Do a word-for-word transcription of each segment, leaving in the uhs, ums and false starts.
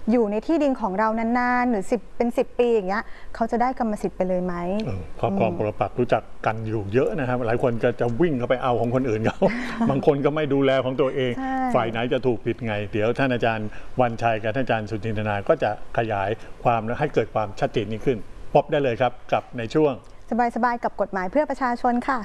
อยู่ในที่ดินของเรานานๆหรือสิบเป็นสิบปีอย่างเงี้ยเขาจะได้กรรมสิทธิ์ไปเลยไหมครอบครองปรปักษ์รู้จักกันอยู่เยอะนะครับหลายคนก็จะวิ่งเข้าไปเอาของคนอื่นเขา บางคนก็ไม่ดูแลของตัวเองฝ่ายไหนจะถูกผิดไงเดี๋ยวท่านอาจารย์วันชัยกับท่านอาจารย์สุทินธนาก็จะขยายความและให้เกิดความชัดเจนนี้ขึ้นพบได้เลยครับกับในช่วงสบายๆกับกฎหมายเพื่อประชาชนค่ะ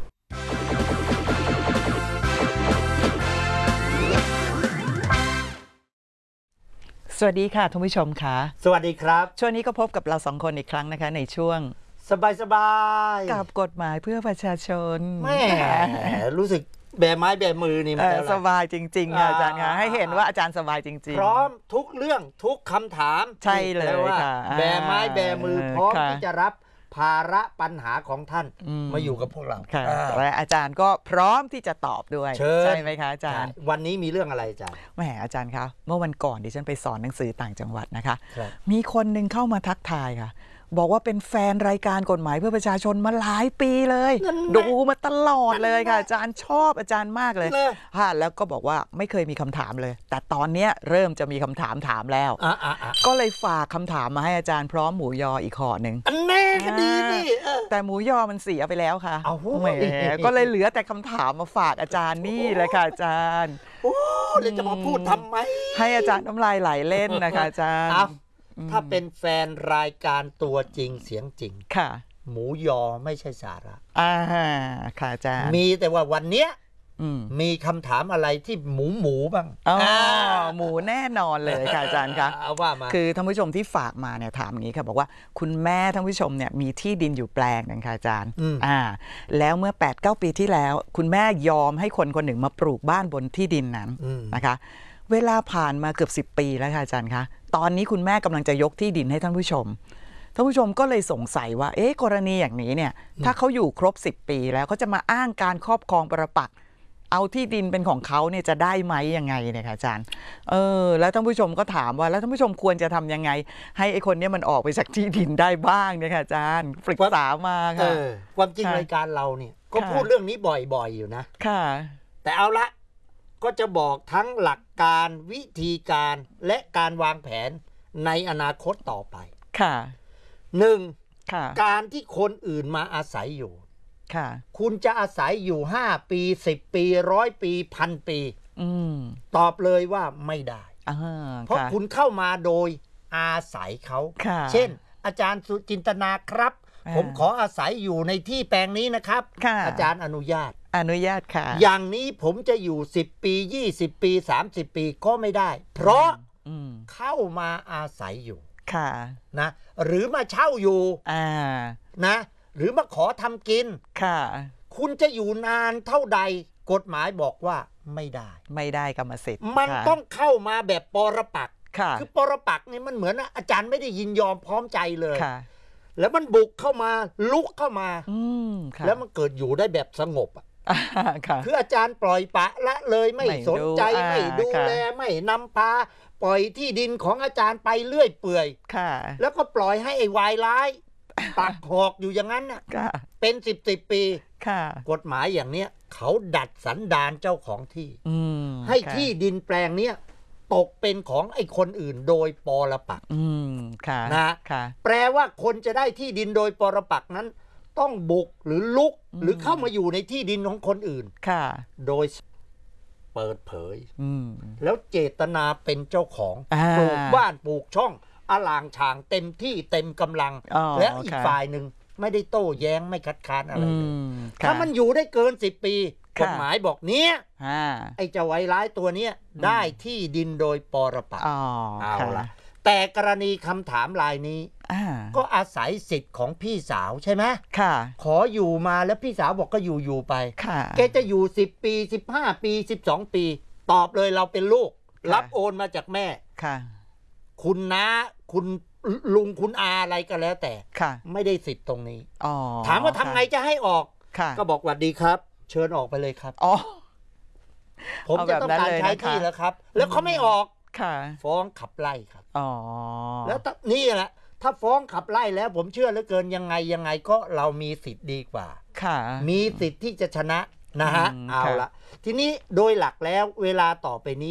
สวัสดีค่ะท่านผู้ชมค่ะสวัสดีครับช่วงนี้ก็พบกับเราสองคนอีกครั้งนะคะในช่วงสบายสบายกับกฎหมายเพื่อประชาชนแม่รู้สึกแบไม้แบมือนี่มันสบายจริงๆค่ะอาจารย์คะให้เห็นว่าอาจารย์สบายจริงๆพร้อมทุกเรื่องทุกคำถามใช่เลยค่ะแบไม้แบมือพร้อมที่จะรับภาระปัญหาของท่านมาอยู่กับพวกเราและอาจารย์ก็พร้อมที่จะตอบด้วยใช่ไหมคะอาจารย์วันนี้มีเรื่องอะไรอาจารย์แหมอาจารย์คะเมื่อวันก่อนดิฉันไปสอนหนังสือต่างจังหวัดนะคะมีคนหนึ่งเข้ามาทักทายค่ะบอกว่าเป็นแฟนรายการกฎหมายเพื่อประชาชนมาหลายปีเลยดูมาตลอดเลยค่ะอาจารย์ชอบอาจารย์มากเลยค่ะแล้วก็บอกว่าไม่เคยมีคำถามเลยแต่ตอนนี้เริ่มจะมีคำถามถามแล้วก็เลยฝากคำถามมาให้อาจารย์พร้อมหมูยออีกข้อหนึ่งอันแน่ก็ดีนี่แต่หมูยอมันเสียไปแล้วค่ะแหมก็เลยเหลือแต่คำถามมาฝากอาจารย์นี่แหละค่ะอาจารย์โอ้เดี๋ยวจะมาพูดทำไมให้อาจารย์น้ำลายไหลเล่นนะคะอาจารย์ถ้าเป็นแฟนรายการตัวจริงเสียงจริงค่ะหมูยอไม่ใช่สาระอ่าค่ะอาจารย์มีแต่ว่าวันเนี้ยมีคำถามอะไรที่หมูหมูบ้างอ๋อหมูแน่นอนเลยค่ะอาจารย์คะเอาว่ามาคือท่านผู้ชมที่ฝากมาเนี่ยถามอย่างนี้ค่ะบอกว่าคุณแม่ท่านผู้ชมเนี่ยมีที่ดินอยู่แปลงนึงค่ะอาจารย์อ่าแล้วเมื่อ แปดเก้า ปีที่แล้วคุณแม่ยอมให้คนคนหนึ่งมาปลูกบ้านบนที่ดินนั้นนะคะเวลาผ่านมาเกือบสิบปีแล้วค่ะอาจารย์คะตอนนี้คุณแม่กำลังจะยกที่ดินให้ท่านผู้ชมท่านผู้ชมก็เลยสงสัยว่าเอ๊ะกรณีอย่างนี้เนี่ยถ้าเขาอยู่ครบสิบปีแล้วเขาจะมาอ้างการครอบครองปรปักษ์เอาที่ดินเป็นของเขาเนี่ยจะได้ไหมยังไงเนี่ยค่ะอาจารย์เออแล้วท่านผู้ชมก็ถามว่าแล้วท่านผู้ชมควรจะทำยังไงให้ไอ้คนนี้มันออกไปจากที่ดินได้บ้างเนี่ยค่ะอาจารย์ปรึกษามาค่ะความจริงรายการเราเนี่ยก็พูดเรื่องนี้บ่อยๆอยู่นะค่ะแต่เอาละก็จะบอกทั้งหลักการวิธีการและการวางแผนในอนาคตต่อไปค่ะหนึ่งการที่คนอื่นมาอาศัยอยู่ค่ะคุณจะอาศัยอยู่ห้าปีสิบปีร้อยปีพันปีอืมตอบเลยว่าไม่ได้เพราะคุณเข้ามาโดยอาศัยเขาเช่นอาจารย์สุจินตนาครับผมขออาศัยอยู่ในที่แปลงนี้นะครับอาจารย์อนุญาตอนุญาตค่ะอย่างนี้ผมจะอยู่สิบปียี่สิบปีสามสิบปีก็ไม่ได้เพราะเข้ามาอาศัยอยู่ค่ะนะหรือมาเช่าอยู่อ่านะหรือมาขอทำกินค่ะคุณจะอยู่นานเท่าใดกฎหมายบอกว่าไม่ได้ไม่ได้กรรมสิทธิ์มันต้องเข้ามาแบบปรปักษ์คือปรปักษ์นี่มันเหมือนอาจารย์ไม่ได้ยินยอมพร้อมใจเลยแล้วมันบุกเข้ามาลุกเข้ามาแล้วมันเกิดอยู่ได้แบบสงบอ่ะคืออาจารย์ปล่อยปะละเลยไม่สนใจไม่ดูแลไม่นำพาปล่อยที่ดินของอาจารย์ไปเรื่อยเปื่อยแล้วก็ปล่อยให้ไอ้วายร้ายตักหอกอยู่อย่างนั้นน่ะเป็นสิบสิบปีกฎหมายอย่างเนี้ยเขาดัดสันดานเจ้าของที่ให้ที่ดินแปลงเนี้ยตกเป็นของไอ้คนอื่นโดยปรปักษ์นะแปลว่าคนจะได้ที่ดินโดยปรปักษ์นั้นต้องบุกหรือลุกหรือเข้ามาอยู่ในที่ดินของคนอื่นโดยเปิดเผยแล้วเจตนาเป็นเจ้าของปลูกบ้านปลูกช่องอลางฉางเต็มที่เต็มกำลังแล้วอีกฝ่ายหนึ่งไม่ได้โต้แย้งไม่คัดค้านอะไรเลยถ้ามันอยู่ได้เกินสิบปีกฎหมายบอกเนี้ยไอ้เจ้าไวร้ายตัวเนี้ยได้ที่ดินโดยปรปักษ์เอาละแต่กรณีคำถามรายนี้ก็อาศัยสิทธิ์ของพี่สาวใช่ไหมขออยู่มาแล้วพี่สาวบอกก็อยู่อยู่ไปแกจะอยู่สิบปีสิบห้าปีสิบสองปีตอบเลยเราเป็นลูกรับโอนมาจากแม่คุณน้าคุณลุงคุณอาอะไรก็แล้วแต่ไม่ได้สิทธิ์ตรงนี้ถามว่าทำไงจะให้ออกก็บอกว่าดีครับเชิญออกไปเลยครับผมจะต้องการใช้ที่แล้วครับแล้วเขาไม่ออกฟ้องขับไล่ครับแล้วนี่แหละถ้าฟ้องขับไล่แล้วผมเชื่อเหลือเกินยังไงยังไงก็เรามีสิทธิ์ดีกว่ามีสิทธิ์ที่จะชนะนะฮะเอาละทีนี้โดยหลักแล้วเวลาต่อไปนี้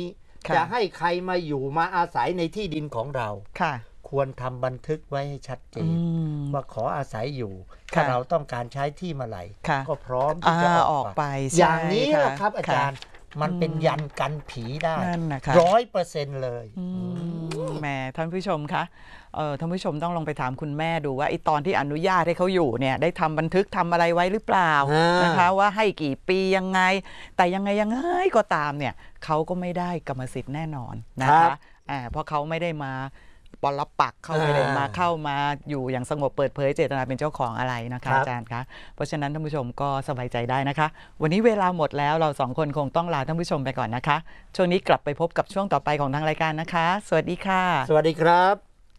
จะให้ใครมาอยู่มาอาศัยในที่ดินของเราค่ะควรทำบันทึกไว้ให้ชัดเจนว่าขออาศัยอยู่ถ้าเราต้องการใช้ที่เมื่อไหร่ก็พร้อมที่จะออกไปอย่างนี้นะครับอาจารย์มันเป็นยันกันผีได้ร้อยเปอร์เซ็นต์เลยแหมท่านผู้ชมคะเออท่านผู้ชมต้องลองไปถามคุณแม่ดูว่าไอ้ตอนที่อนุญาตให้เขาอยู่เนี่ยได้ทำบันทึกทำอะไรไว้หรือเปล่านะคะว่าให้กี่ปียังไงแต่ยังไงยังไงก็ตามเนี่ยเขาก็ไม่ได้กรรมสิทธิ์แน่นอนนะคะอ่าเพราะเขาไม่ได้มาปรปักษ์เข้าไปเลยมาเข้ามาอยู่อย่างสงบเปิดเผยเจตนาเป็นเจ้าของอะไรนะคะอาจารย์คะเพราะฉะนั้นท่านผู้ชมก็สบายใจได้นะคะวันนี้เวลาหมดแล้วเราสองคนคงต้องลาท่านผู้ชมไปก่อนนะคะช่วงนี้กลับไปพบกับช่วงต่อไปของทางรายการนะคะสวัสดีค่ะสวัสดีครับ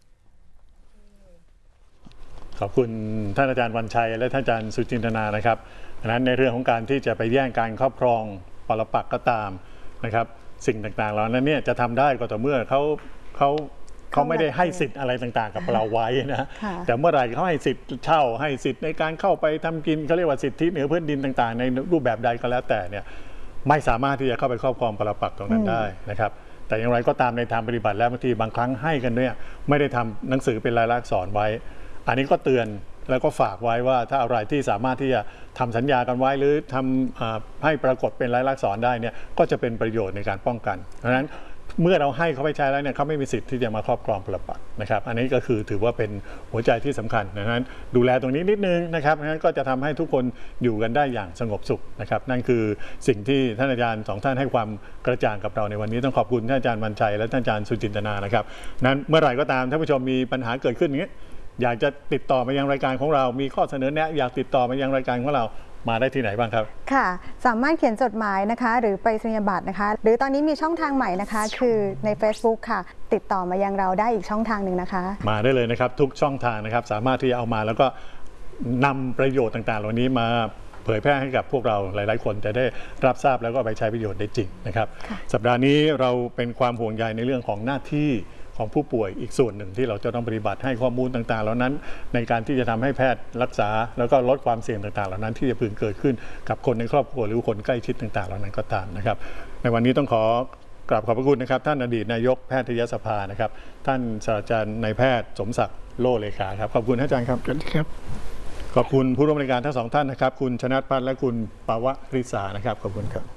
ขอบคุณท่านอาจารย์วันชัยและท่านอาจารย์สุจินตนานะครับดังนั้นในเรื่องของการที่จะไปแย่งการครอบครองปรปักษ์ก็ตามนะครับสิ่งต่างๆเหล่านั้นเนี่ยจะทำได้ก็ต่อเมื่อเขาเขาเขาไม่ได้ให้สิทธิ์อะไรต่างๆกับเราไว้นะแต่เมื่อไหร่เขาให้สิทธิ์เช่าให้สิทธิ์ในการเข้าไปทำกินเขาเรียกว่าสิทธิเหนือพื้นดินต่างๆในรูปแบบใดก็แล้วแต่เนี่ยไม่สามารถที่จะเข้าไปครอบครองปรปักษ์ตรงนั้นได้นะครับแต่อย่างไรก็ตามในทางปฏิบัติแล้วบางทีบางครั้งให้กันเนี่ยไม่ได้ทำหนังสือเป็นลายลักษณ์อักษรไว้อันนี้ก็เตือนแล้วก็ฝากไว้ว่าถ้าอะไรที่สามารถที่จะทำสัญญากันไว้หรือทำให้ปรากฏเป็นลายลักษณ์อักษรได้เนี่ยก็จะเป็นประโยชน์ในการป้องกันเพราะฉะนั้นเมื่อเราให้เขาไปใช้แล้วเนี่ยเขาไม่มีสิทธิ์ที่จะมาครอบครองปรปักษ์นะครับอันนี้ก็คือถือว่าเป็นหัวใจที่สำคัญดังนั้นดูแลตรงนี้นิดนึงนะครับนั้นก็จะทำให้ทุกคนอยู่กันได้อย่างสงบสุขนะครับนั่นคือสิ่งที่ท่านอาจารย์สองท่านให้ความกระจ่างกับเราในวันนี้ต้องขอบคุณท่านอาจารย์วันชัยและท่านอาจารย์สุจินตนานะครับนั้นเมื่อไหร่ก็ตามท่านผู้ชมมีปัญหาเกิดขึ้นอย่างนี้อยากจะติดต่อมายังรายการของเรามีข้อเสนอแนะอยากติดต่อมายังรายการของเรามาได้ที่ไหนบ้างครับค่ะสามารถเขียนจดหมายนะคะหรือไปรษณียบัตรนะคะหรือตอนนี้มีช่องทางใหม่นะคะคือใน Facebook ค่ะติดต่อมายังเราได้อีกช่องทางหนึ่งนะคะมาได้เลยนะครับทุกช่องทางนะครับสามารถที่จะเอามาแล้วก็นำประโยชน์ต่างๆเหล่านี้มาเผยแพร่ให้กับพวกเราหลายๆคนจะได้รับทราบแล้วก็ไปใช้ประโยชน์ได้จริงนะครับสัปดาห์นี้เราเป็นความห่วงใยในเรื่องของหน้าที่ของผู้ป่วยอีกส่วนหนึ่งที่เราจะต้องปฏิบัติให้ข้อมูลต่างๆเหล่านั้นในการที่จะทำให้แพทย์รักษาแล้วก็ลดความเสี่ยงต่างๆเหล่านั้นที่จะพึงเกิดขึ้นกับคนในครอบครัวหรือคนใกล้ชิดต่างๆเหล่านั้นก็ตามนะครับในวันนี้ต้องขอกราบขอบพระคุณนะครับท่านอดีตนายกแพทยสภานะครับท่านศาสตราจารย์นายแพทย์สมศักดิ์โลเลขาครับขอบคุณอาจารย์ครับครับขอบคุณผู้ร่วมรายการทั้งสองท่านนะครับคุณชนัทพัฒน์และคุณปาวริษานะครับขอบคุณครับ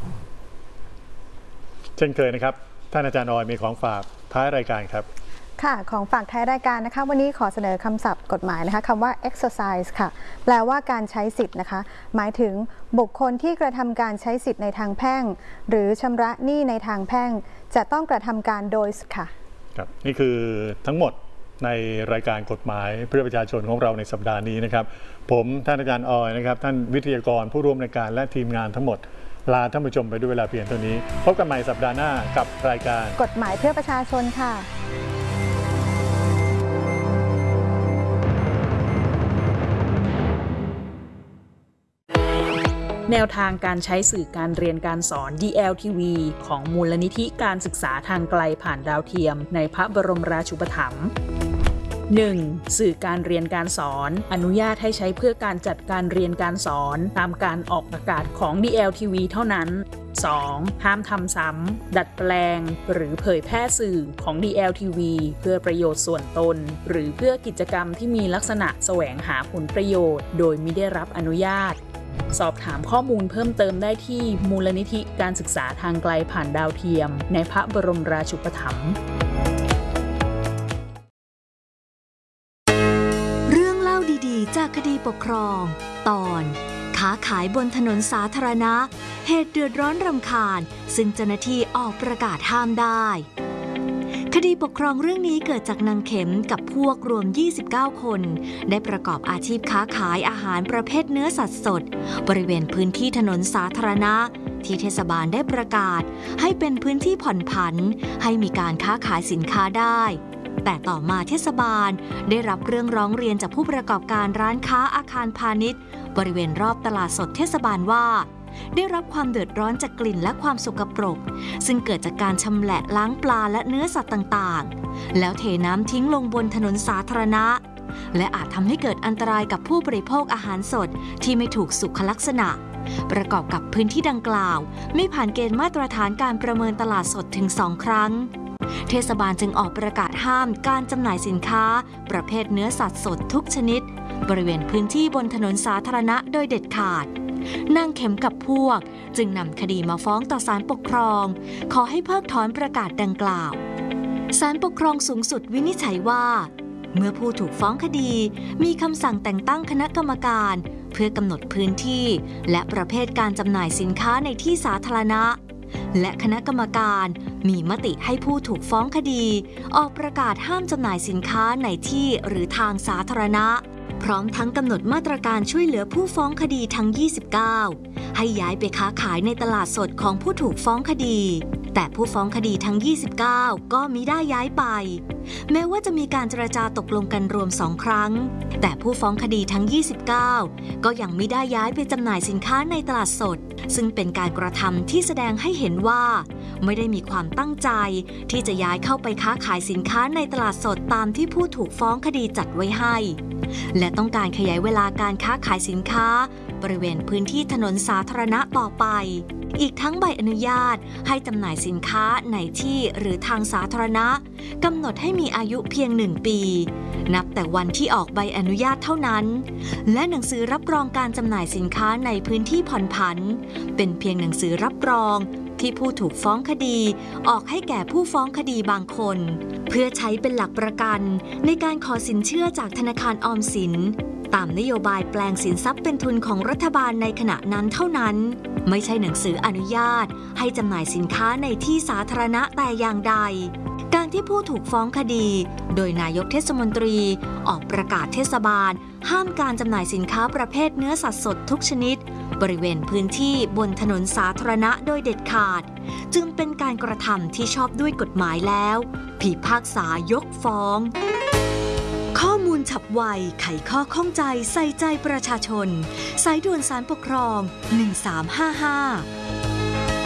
เช่นเคยนะครับท่านอาจารย์ออยมีของฝากท้ายรายการครับค่ะของฝากท้ายรายการนะคะวันนี้ขอเสนอคำศัพท์กฎหมายนะคะคำว่า exercise ค่ะแปลว่าการใช้สิทธิ์นะคะหมายถึงบุคคลที่กระทำการใช้สิทธิ์ในทางแพ่งหรือชำระหนี้ในทางแพ่งจะต้องกระทำการโดยค่ะครับนี่คือทั้งหมดในรายการกฎหมายเพื่อประชาชนของเราในสัปดาห์นี้นะครับผมท่านอาจารย์ออยนะครับท่านวิทยากรผู้ร่วมรายการและทีมงานทั้งหมดลาท่านผู้ชมไปด้วยเวลาเพียงเท่านี้พบกันใหม่สัปดาห์หน้ากับรายการกฎหมายเพื่อประชาชนค่ะแนวทางการใช้สื่อการเรียนการสอน ดี แอล ที วี ของมูลนิธิการศึกษาทางไกลผ่านดาวเทียมในพระบรมราชูปถัมภ์ หนึ่ง. สื่อการเรียนการสอนอนุญาตให้ใช้เพื่อการจัดการเรียนการสอนตามการออกอากาศของ ดี แอล ที วี เท่านั้น สอง. ห้ามทำซ้ำดัดแปลงหรือเผยแพร่สื่อของ ดี แอล ที วี เพื่อประโยชน์ส่วนตนหรือเพื่อกิจกรรมที่มีลักษณะแสวงหาผลประโยชน์โดยมิได้รับอนุญาตสอบถามข้อมูลเพิ่มเติมได้ที่มูลนิธิการศึกษาทางไกลผ่านดาวเทียมในพระบรมราชูปถัมภ์จากคดีปกครองตอนค้าขายบนถนนสาธารณะเหตุเดือดร้อนรำคาญซึ่งเจ้าหน้าที่ออกประกาศห้ามได้คดีปกครองเรื่องนี้เกิดจากนางเข็มกับพวกรวมยี่สิบเก้าคนได้ประกอบอาชีพค้าขายอาหารประเภทเนื้อสัตว์สดบริเวณพื้นที่ถนนสาธารณะที่เทศบาลได้ประกาศให้เป็นพื้นที่ผ่อนผันให้มีการค้าขายสินค้าได้แต่ต่อมาเทศบาลได้รับเรื่องร้องเรียนจากผู้ประกอบการร้านค้าอาคารพาณิชย์บริเวณรอบตลาดสดเทศบาลว่าได้รับความเดือดร้อนจากกลิ่นและความสกปรกซึ่งเกิดจากการชำแหละล้างปลาและเนื้อสัตว์ต่างๆแล้วเทน้ำทิ้งลงบนถนนสาธารณะและอาจทำให้เกิดอันตรายกับผู้บริโภคอาหารสดที่ไม่ถูกสุขลักษณะประกอบกับพื้นที่ดังกล่าวไม่ผ่านเกณฑ์มาตรฐานการประเมินตลาดสดถึงสองครั้งเทศบาลจึงออกประกาศห้ามการจำหน่ายสินค้าประเภทเนื้อสัตว์สดทุกชนิดบริเวณพื้นที่บนถนนสาธารณะโดยเด็ดขาดนางเข็มกับพวกจึงนำคดีมาฟ้องต่อศาลปกครองขอให้เพิกถอนประกาศดังกล่าวศาลปกครองสูงสุดวินิจฉัยว่าเมื่อผู้ถูกฟ้องคดีมีคำสั่งแต่งตั้งคณะกรรมการเพื่อกำหนดพื้นที่และประเภทการจำหน่ายสินค้าในที่สาธารณะและคณะกรรมการมีมติให้ผู้ถูกฟ้องคดีออกประกาศห้ามจำหน่ายสินค้าในที่หรือทางสาธารณะพร้อมทั้งกำหนดมาตรการช่วยเหลือผู้ฟ้องคดีทั้งยี่สิบเก้าให้ย้ายไปค้าขายในตลาดสดของผู้ถูกฟ้องคดีแต่ผู้ฟ้องคดีทั้งยี่สิบเก้าก็มิได้ย้ายไปแม้ว่าจะมีการเจรจาตกลงกันรวมสองครั้งแต่ผู้ฟ้องคดีทั้งยี่สิบเก้าก็ยังมิได้ย้ายไปจำหน่ายสินค้าในตลาดสดซึ่งเป็นการกระทำที่แสดงให้เห็นว่าไม่ได้มีความตั้งใจที่จะย้ายเข้าไปค้าขายสินค้าในตลาดสดตามที่ผู้ถูกฟ้องคดีจัดไว้ให้และต้องการขยายเวลาการค้าขายสินค้าบริเวณพื้นที่ถนนสาธารณะต่อไปอีกทั้งใบอนุญาตให้จำหน่ายสินค้าในที่หรือทางสาธารณะกำหนดให้มีอายุเพียงหนึ่งปีนับแต่วันที่ออกใบอนุญาตเท่านั้นและหนังสือรับรองการจำหน่ายสินค้าในพื้นที่ผ่อนผันเป็นเพียงหนังสือรับรองที่ผู้ถูกฟ้องคดีออกให้แก่ผู้ฟ้องคดีบางคนเพื่อใช้เป็นหลักประกันในการขอสินเชื่อจากธนาคารออมสินตามนโยบายแปลงสินทรัพย์เป็นทุนของรัฐบาลในขณะนั้นเท่านั้นไม่ใช่หนังสืออนุญาตให้จำหน่ายสินค้าในที่สาธารณะแต่อย่างใดการที่ผู้ถูกฟ้องคดีโดยนายกเทศมนตรีออกประกาศเทศบาลห้ามการจำหน่ายสินค้าประเภทเนื้อสัตว์สดทุกชนิดบริเวณพื้นที่บนถนนสาธารณะโดยเด็ดขาดจึงเป็นการกระทำที่ชอบด้วยกฎหมายแล้วพิพากษายกฟ้องข้อมูลฉับไวไขข้อข้องใจใส่ใจประชาชนสายด่วนศาลปกครองหนึ่งสามห้าห้า